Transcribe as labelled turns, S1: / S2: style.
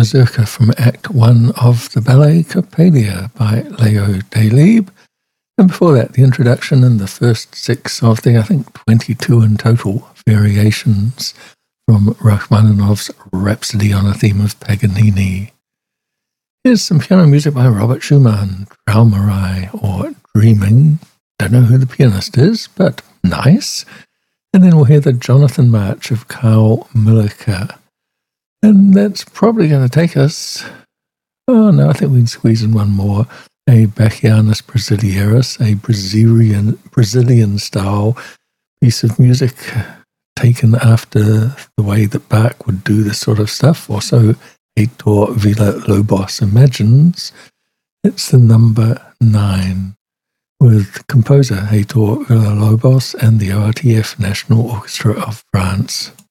S1: Mazurka from Act 1 of the ballet Coppelia by Leo Delibes. And before that, the introduction and the first 6 of the, I think, 22 in total variations from Rachmaninoff's Rhapsody on a Theme of Paganini. Here's some piano music by Robert Schumann, Traumerei or Dreaming. Don't know who the pianist is, but nice. And then we'll hear the Jonathan March of Carl Milliker. And that's probably going to take us... Oh, no, I think we can squeeze in one more. A Bachianus Brasileiros, a Brazilian style piece of music taken after the way that Bach would do this sort of stuff, or so Heitor Villa-Lobos imagines. It's the number 9 with composer Heitor Villa-Lobos and the ORTF National Orchestra of France.